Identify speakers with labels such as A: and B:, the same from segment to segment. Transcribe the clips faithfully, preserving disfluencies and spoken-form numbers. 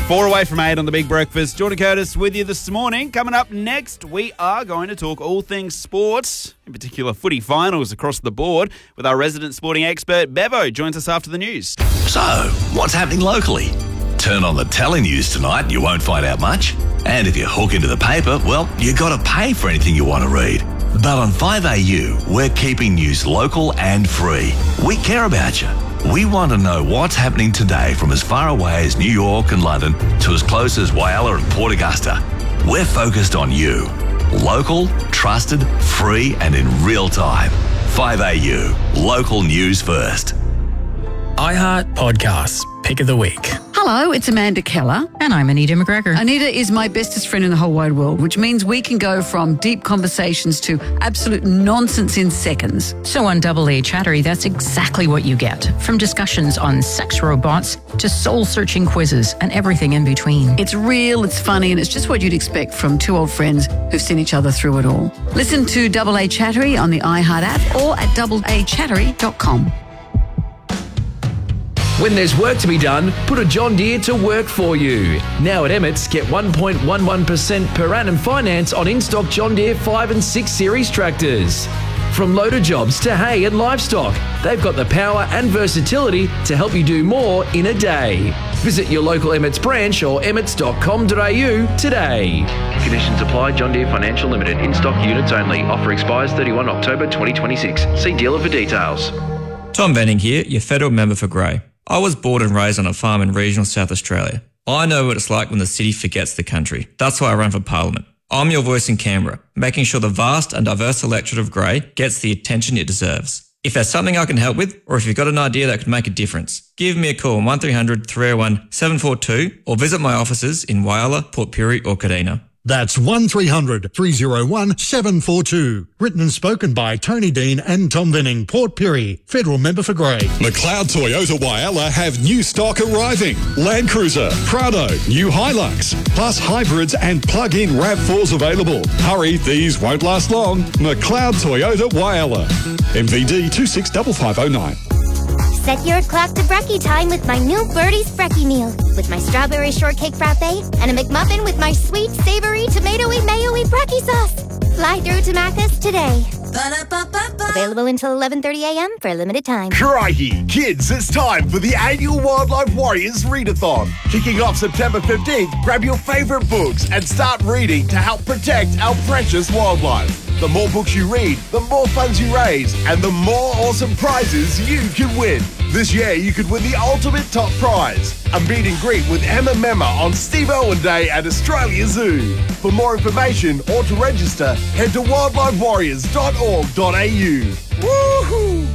A: Four away from eight on the Big Breakfast. Jordan Curtis with you this morning. Coming up next, we are going to talk all things sports, in particular footy finals across the board, with our resident sporting expert, Bevo, joins us after the news.
B: So, what's happening locally? Turn on the telenews tonight and you won't find out much. And if you hook into the paper, well, you got to pay for anything you want to read. But on five A U, we're keeping news local and free. We care about you. We want to know what's happening today from as far away as New York and London to as close as Whyalla and Port Augusta. We're focused on you. Local, trusted, free and in real time. five A U, local news first.
C: iHeart Podcasts, Pick of the Week.
D: Hello, it's Amanda Keller.
E: And I'm Anita McGregor.
D: Anita is my bestest friend in the whole wide world, which means we can go from deep conversations to absolute nonsense in seconds.
E: So on Double A Chattery, that's exactly what you get. From discussions on sex robots to soul-searching quizzes and everything in between.
D: It's real, it's funny, and it's just what you'd expect from two old friends who've seen each other through it all. Listen to Double A Chattery on the iHeart app or at double a chattery dot com.
F: When there's work to be done, put a John Deere to work for you. Now at Emmett's, get one point one one percent per annum finance on in-stock John Deere five and six series tractors. From loader jobs to hay and livestock, they've got the power and versatility to help you do more in a day. Visit your local Emmett's branch or emmets dot com dot a u today. Conditions apply. John Deere Financial Limited. In-stock units only. Offer expires thirty-first of October twenty twenty-six. See dealer for details.
G: Tom Benning here, your federal member for Grey. I was born and raised on a farm in regional South Australia. I know what it's like when the city forgets the country. That's why I run for Parliament. I'm your voice in Canberra, making sure the vast and diverse electorate of Grey gets the attention it deserves. If there's something I can help with, or if you've got an idea that could make a difference, give me a call on one three hundred, three oh one, seven four two or visit my offices in Whyalla, Port Pirie or Kadina.
H: That's one three hundred, three oh one, seven four two. Written and spoken by Tony Dean and Tom Venning, Port Pirie, Federal Member for Grey.
I: McLeod Toyota Whyalla have new stock arriving. Land Cruiser, Prado, new Hilux, plus hybrids and plug-in RAV fours available. Hurry, these won't last long. McLeod Toyota Whyalla. M V D two six five five oh nine.
J: Set your clock to brekkie time with my new Birdie's Brekkie meal. With my strawberry shortcake frappe and a McMuffin with my sweet, savory, tomatoey, mayo-y brekkie sauce. Fly through to Macca's today. Ba-da-ba-ba-ba. Available until eleven thirty a m for a limited time.
K: Crikey, kids, it's time for the annual Wildlife Warriors Readathon. Kicking off September fifteenth, grab your favourite books and start reading to help protect our precious wildlife. The more books you read, the more funds you raise, and the more awesome prizes you can win. This year, you could win the ultimate top prize, a meet and greet with Emma Memma on Steve Irwin Day at Australia Zoo. For more information or to register, head to wildlife warriors dot org dot a u. Woohoo!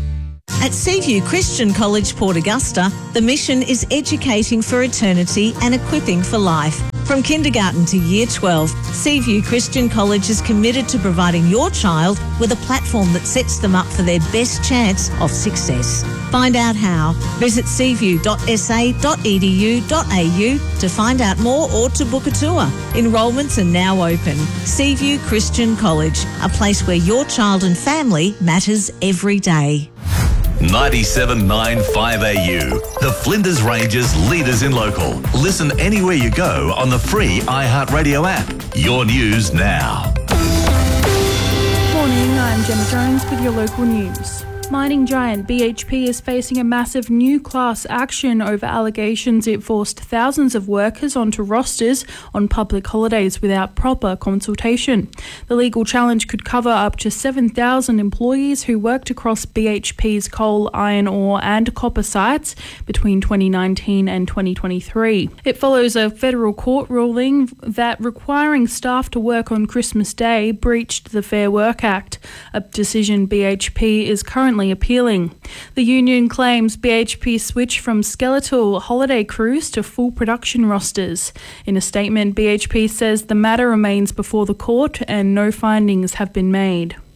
L: At Seaview Christian College, Port Augusta, the mission is educating for eternity and equipping for life. From kindergarten to year twelve, Seaview Christian College is committed to providing your child with a platform that sets them up for their best chance of success. Find out how. Visit seaview dot s a dot e d u dot a u to find out more or to book a tour. Enrolments are now open. Seaview Christian College, a place where your child and family matters every day.
B: ninety-seven point nine five A U. The Flinders Ranges leaders in local. Listen anywhere you go on the free iHeartRadio app. Your news now.
M: Morning, I'm Gemma Jones with your local news. Mining giant B H P is facing a massive new class action over allegations it forced thousands of workers onto rosters on public holidays without proper consultation. The legal challenge could cover up to seven thousand employees who worked across B H P's coal, iron ore and copper sites between twenty nineteen and twenty twenty-three. It follows a federal court ruling that requiring staff to work on Christmas Day breached the Fair Work Act, a decision B H P is currently appealing. The union claims B H P switched from skeletal holiday crews to full production rosters. In a statement, B H P says the matter remains before the court and no findings have been made.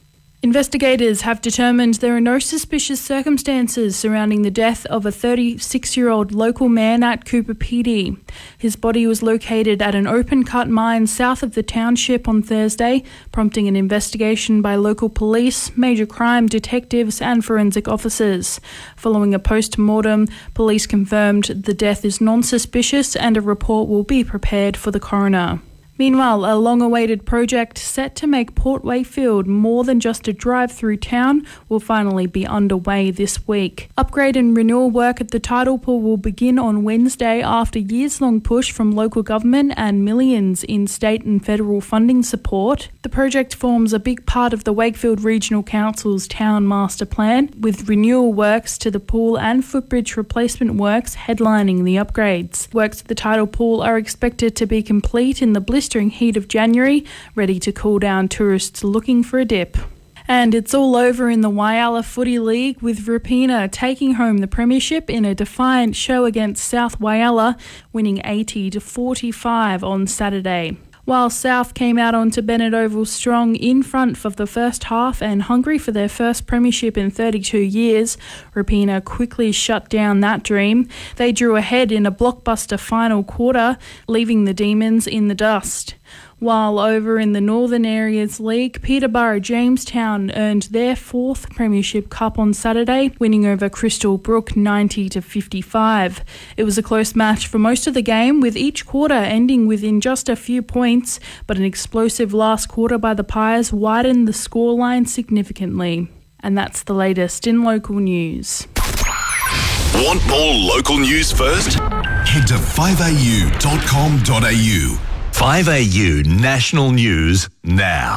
M: Investigators have determined there are no suspicious circumstances surrounding the death of a thirty-six-year-old local man at Cooper P D. His body was located at an open-cut mine south of the township on Thursday, prompting an investigation by local police, major crime detectives and forensic officers. Following a post-mortem, police confirmed the death is non-suspicious and a report will be prepared for the coroner. Meanwhile, a long-awaited project set to make Port Wakefield more than just a drive-through town will finally be underway this week. Upgrade and renewal work at the tidal pool will begin on Wednesday after years-long push from local government and millions in state and federal funding support. The project forms a big part of the Wakefield Regional Council's town master plan, with renewal works to the pool and footbridge replacement works headlining the upgrades. Works at the tidal pool are expected to be complete in the blistering heat of January, ready to cool down tourists looking for a dip. And it's all over in the Whyalla Footy League, with Rapina taking home the premiership in a defiant show against South Whyalla, winning eighty to forty-five on Saturday. While South came out onto Bennett Oval strong in front for the first half and hungry for their first premiership in thirty-two years, Rapina quickly shut down that dream. They drew ahead in a blockbuster final quarter, leaving the Demons in the dust. While over in the Northern Areas League, Peterborough Jamestown earned their fourth Premiership Cup on Saturday, winning over Crystal Brook ninety to fifty-five. It was a close match for most of the game, with each quarter ending within just a few points, but an explosive last quarter by the Pies widened the scoreline significantly. And that's the latest in local news.
N: Want more local news first? Head to five a u dot com dot a u.
B: five A U National News now.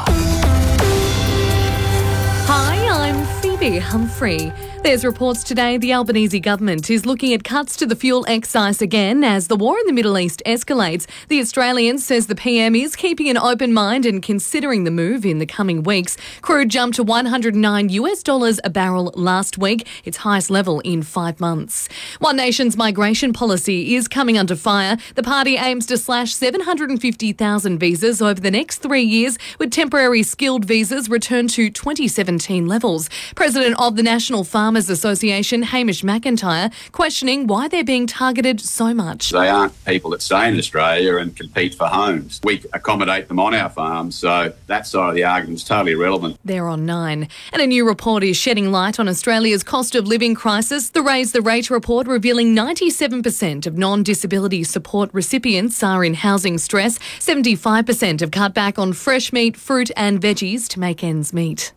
O: Hi, I'm Phoebe Humphrey. There's reports today the Albanese government is looking at cuts to the fuel excise again as the war in the Middle East escalates. The Australian says the P M is keeping an open mind and considering the move in the coming weeks. Crude jumped to one hundred nine US dollars a barrel last week, its highest level in five months. One Nation's migration policy is coming under fire. The party aims to slash seven hundred fifty thousand visas over the next three years, with temporary skilled visas returned to twenty seventeen levels. President of the National Farmers Association, Hamish McIntyre, questioning why they're being targeted so much.
P: They aren't people that stay in Australia and compete for homes. We accommodate them on our farms, so that side of the argument is totally irrelevant.
O: They're on nine. And a new report is shedding light on Australia's cost of living crisis. The Raise the Rate report revealing ninety-seven percent of non-disability support recipients are in housing stress. seventy-five percent have cut back on fresh meat, fruit and veggies to make ends meet.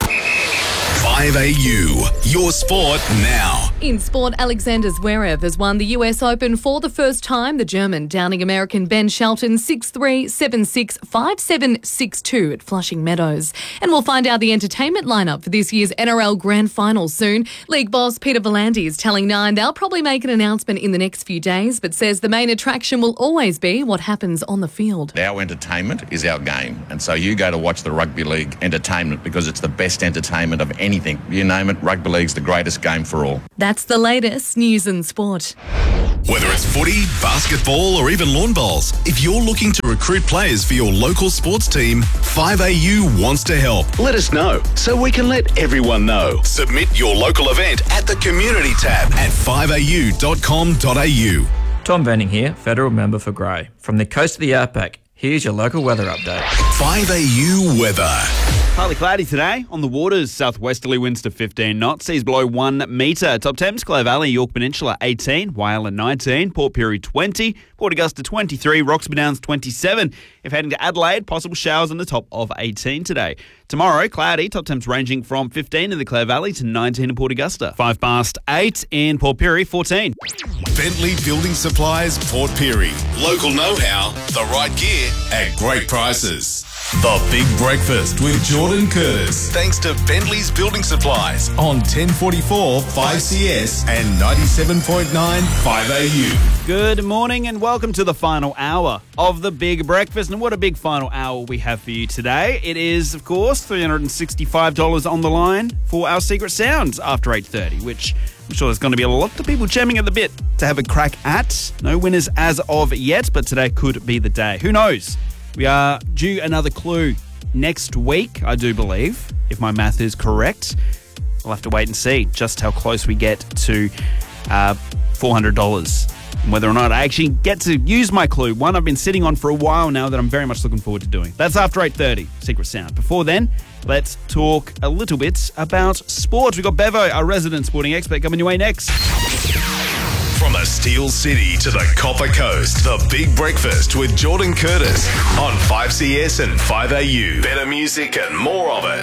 N: five A U, your sport now.
O: In sport, Alexander Zverev has won the U S Open for the first time. The German downing American Ben Shelton six three, seven six, five seven, six two at Flushing Meadows. And we'll find out the entertainment lineup for this year's N R L Grand Final soon. League boss Peter V'landys is telling Nine they'll probably make an announcement in the next few days, but says the main attraction will always be what happens on the field.
Q: Our entertainment is our game, and so you go to watch the rugby league entertainment because it's the best entertainment of anything. You name it, rugby league's the greatest game for all.
O: That's the latest news and sport.
N: Whether it's footy, basketball or even lawn bowls, if you're looking to recruit players for your local sports team, five A U wants to help.
R: Let us know so we can let everyone know.
N: Submit your local event at the Community tab at five a u dot com dot a u.
G: Tom Venning here, Federal Member for Grey. From the coast of the outback, here's your local weather update.
N: five A U weather.
A: Partly cloudy today. On the waters, southwesterly winds to fifteen knots. Seas below one metre. Top temps, Clare Valley, York Peninsula eighteen, Whyalla nineteen, Port Pirie twenty, Port Augusta twenty-three, Roxby Downs twenty-seven. If heading to Adelaide, possible showers on the top of eighteen today. Tomorrow, cloudy. Top temps ranging from fifteen in the Clare Valley to nineteen in Port Augusta. Five past eight in Port Pirie, fourteen.
N: Bentley Building Supplies, Port Pirie. Local know-how, the right gear at great prices. The Big Breakfast with Jordan Curtis. Thanks to Bentley's Building Supplies on ten forty-four five C S and ninety-seven point nine five A U.
A: Good morning and welcome to the final hour of the Big Breakfast. And what a big final hour we have for you today. It is, of course, three hundred sixty-five dollars on the line for our Secret Sounds after eight thirty, which I'm sure there's going to be a lot of people jamming at the bit to have a crack at. No winners as of yet, but today could be the day. Who knows? We are due another clue next week, I do believe, if my math is correct. We'll have to wait and see just how close we get to uh, four hundred dollars. And whether or not I actually get to use my clue, one I've been sitting on for a while now that I'm very much looking forward to doing. That's after eight thirty, Secret Sound. Before then, let's talk a little bit about sport. We've got Bevo, our resident sporting expert, coming your way next.
N: From the Steel City to the Copper Coast, the Big Breakfast with Jordan Curtis on five C S and five A U. Better music and more of it.